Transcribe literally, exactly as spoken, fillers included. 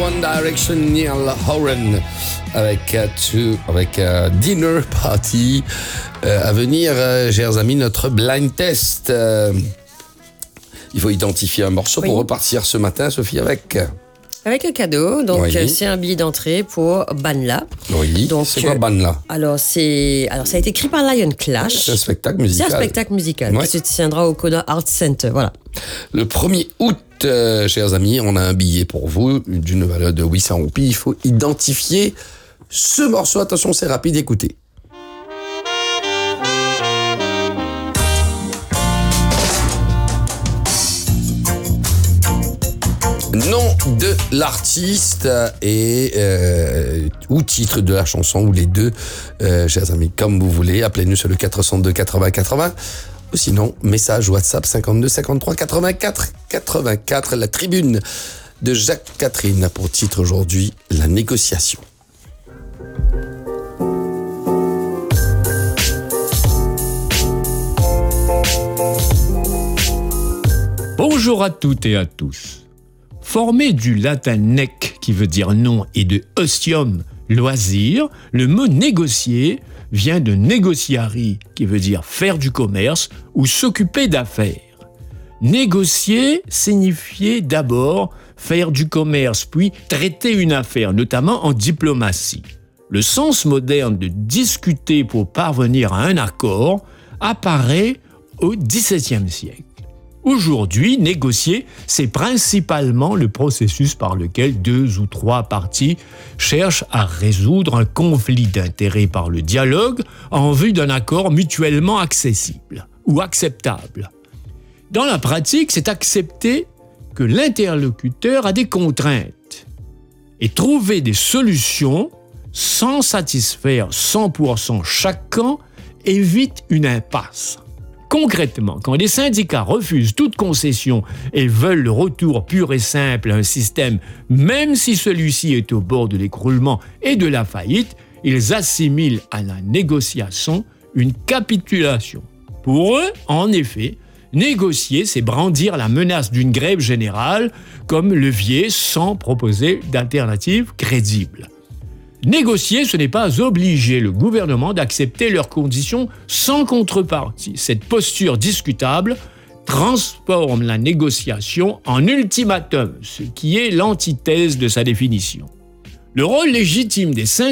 One Direction, Neil Horan avec, euh, two, avec euh, Dinner Party. Euh, à venir, euh, chers amis, notre blind test. Euh, il faut identifier un morceau oui. pour repartir ce matin, Sophie, avec... Avec un cadeau, donc oui. euh, c'est un billet d'entrée pour Banla. Oui, donc, c'est quoi Banla? alors, c'est, alors, ça a été écrit par Lion Clash. C'est un spectacle musical. C'est un spectacle musical ouais. qui se tiendra au Kona Arts Center, voilà. Le premier août, euh, chers amis, on a un billet pour vous d'une valeur de huit cents roupies. Il faut identifier ce morceau. Attention, c'est rapide, écoutez. Nom de l'artiste et euh, ou titre de la chanson, ou les deux, euh, chers amis, comme vous voulez. Appelez-nous sur le quatre cent deux quatre-vingts quatre-vingts ou sinon, message WhatsApp cinquante-deux cinquante-trois quatre-vingt-quatre quatre-vingt-quatre. La tribune de Jacques Catherine a pour titre aujourd'hui La négociation. Bonjour à toutes et à tous. Formé du latin nec, qui veut dire non, et de otium, loisir, le mot négocier vient de negociari, qui veut dire faire du commerce ou s'occuper d'affaires. Négocier signifiait d'abord faire du commerce, puis traiter une affaire, notamment en diplomatie. Le sens moderne de discuter pour parvenir à un accord apparaît au dix-septième siècle. Aujourd'hui, négocier, c'est principalement le processus par lequel deux ou trois parties cherchent à résoudre un conflit d'intérêts par le dialogue en vue d'un accord mutuellement accessible ou acceptable. Dans la pratique, c'est accepter que l'interlocuteur a des contraintes et trouver des solutions sans satisfaire cent pour cent chaque camp évite une impasse. Concrètement, quand les syndicats refusent toute concession et veulent le retour pur et simple à un système, même si celui-ci est au bord de l'écroulement et de la faillite, ils assimilent à la négociation une capitulation. Pour eux, en effet, négocier, c'est brandir la menace d'une grève générale comme levier sans proposer d'alternative crédible. Négocier, ce n'est pas obliger le gouvernement d'accepter leurs conditions sans contrepartie. Cette posture discutable transforme la négociation en ultimatum, ce qui est l'antithèse de sa définition. Le rôle légitime des syndicats